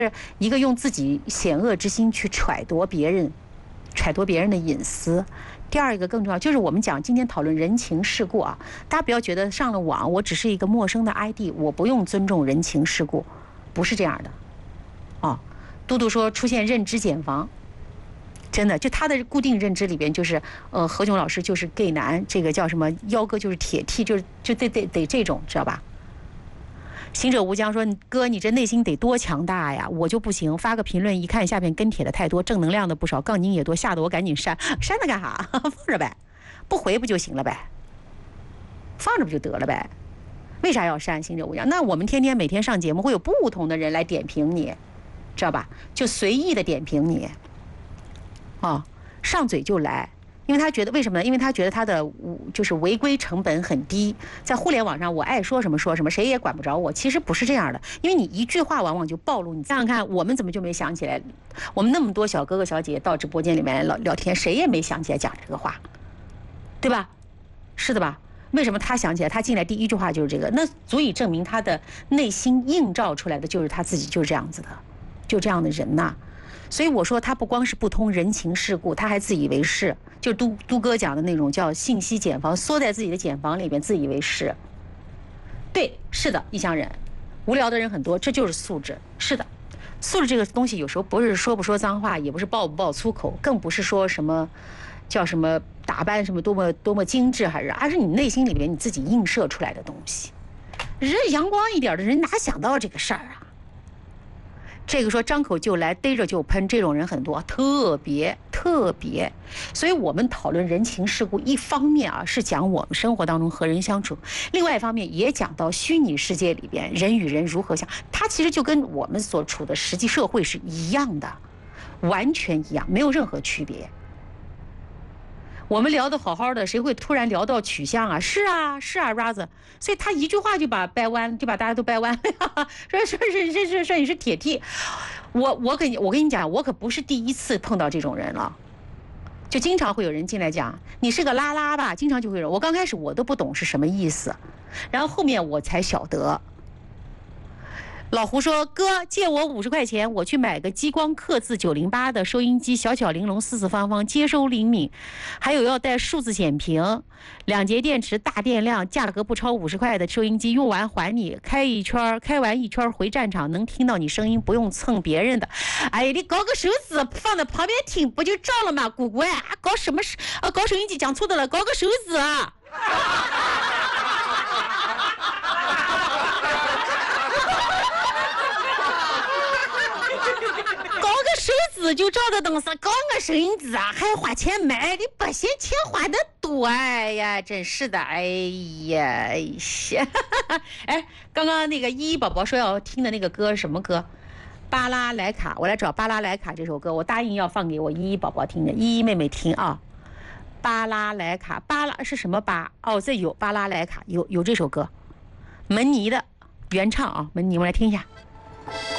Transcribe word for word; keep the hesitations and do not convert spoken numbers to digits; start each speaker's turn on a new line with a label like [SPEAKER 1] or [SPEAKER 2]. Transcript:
[SPEAKER 1] 一个用自己险恶之心去揣度别人，揣度别人的隐私。第二一个更重要，就是我们讲今天讨论人情世故啊，大家不要觉得上了网我只是一个陌生的 I D， 我不用尊重人情世故，不是这样的。哦，嘟嘟说出现认知茧房，真的就他的固定认知里边就是，呃，何炅老师就是 gay 男，这个叫什么幺哥就是铁 T， 就是就得得得这种，知道吧？行者无疆说：“哥，你这内心得多强大呀！我就不行，发个评论一看，下边跟帖的太多，正能量的不少，杠精也多，吓得我赶紧删，删它干啥？放着呗，不回不就行了呗？放着不就得了呗？为啥要删？行者无疆，那我们天天每天上节目，会有不同的人来点评你，知道吧？就随意的点评你，哦，上嘴就来。”因为他觉得为什么呢？因为他觉得他的就是违规成本很低，在互联网上我爱说什么说什么，谁也管不着我。其实不是这样的，因为你一句话往往就暴露你。想想看，我们怎么就没想起来？我们那么多小哥哥小姐姐到直播间里面聊聊天，谁也没想起来讲这个话，对吧？是的吧？为什么他想起来？他进来第一句话就是这个，那足以证明他的内心映照出来的就是他自己就是这样子的，就这样的人呐。所以我说他不光是不通人情世故，他还自以为是，就都都哥讲的那种叫信息茧房，缩在自己的茧房里边自以为是。对，是的，异乡人，无聊的人很多，这就是素质。是的，素质这个东西有时候不是说不说脏话，也不是爆不爆粗口，更不是说什么叫什么打扮什么多么多么精致，还是而是你内心里边你自己映射出来的东西。人阳光一点的人哪想到这个事儿啊？这个说张口就来，逮着就喷，这种人很多，特别特别。所以我们讨论人情世故，一方面啊是讲我们生活当中和人相处，另外一方面也讲到虚拟世界里边人与人如何相，它其实就跟我们所处的实际社会是一样的，完全一样，没有任何区别。我们聊得好好的，谁会突然聊到取向啊？是啊，是啊 ，Raza， 所以他一句话就把掰弯，就把大家都掰弯了。说说是是是说你是铁 T， 我我跟你我跟你讲，我可不是第一次碰到这种人了，就经常会有人进来讲你是个拉拉吧，经常就会有人，我刚开始我都不懂是什么意思，然后后面我才晓得。老胡说：“哥，借我五十块钱，我去买个激光刻字九零八的收音机，小巧玲珑，四四方方，接收灵敏，还有要带数字显屏，两节电池，大电量，价格不超五十块的收音机，用完还你，开一圈，开完一圈回战场，能听到你声音，不用蹭别人的。哎呀，你搞个手指放在旁边听，不就照了吗？姑姑啊，搞什么事啊？搞收音机讲错的了，搞个手指啊！”手指就照着东西，搞个收音机啊，还花钱买，你不嫌钱花的多？哎呀，真是的，哎呀，哎呀，哎，刚刚那个依依宝宝说要听的那个歌什么歌？巴拉莱卡，我来找巴拉莱卡这首歌，我答应要放给我依依宝宝听的，依依妹妹听啊。巴拉莱卡，巴拉是什么巴？哦，这有巴拉莱卡，有有这首歌，门尼的原唱啊，门尼，我来听一下。